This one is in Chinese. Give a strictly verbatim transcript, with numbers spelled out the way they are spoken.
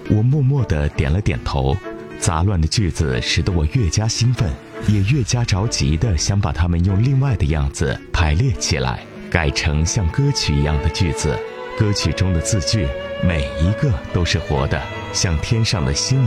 我默默地点了点头。杂乱的句子使得我越加兴奋，也越加着急地想把它们用另外的样子排列起来，改成像歌曲一样的句子。歌曲中的字句每一个都是活的，像天上的星